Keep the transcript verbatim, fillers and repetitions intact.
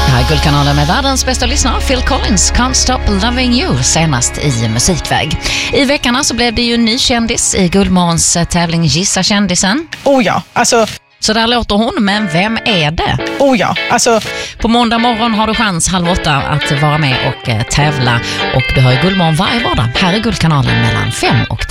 Det här är Guldkanalen med världens bästa lyssnare, Phil Collins, Can't Stop Loving You, senast i musikväg. I veckan så blev det ju en ny kändis i Guldmorgons tävling Gissa kändisen. Oh ja, alltså... Så där låter hon, men vem är det? Oh ja, alltså... På måndag morgon har du chans halv åtta att vara med och tävla. Och du hör ju Guldmorgon varje vardag. Här är Guldkanalen mellan fem och